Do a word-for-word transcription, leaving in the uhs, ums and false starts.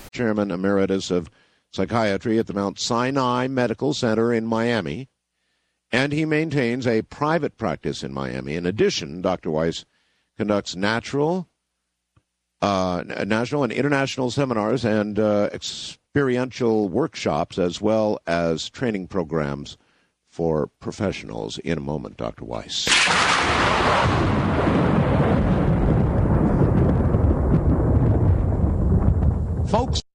Chairman Emeritus of Psychiatry at the Mount Sinai Medical Center in Miami, and he maintains a private practice in Miami. In addition, Doctor Weiss conducts natural, uh, national and international seminars and uh, experiential workshops, as well as training programs for professionals. In a moment, Doctor Weiss. Folks,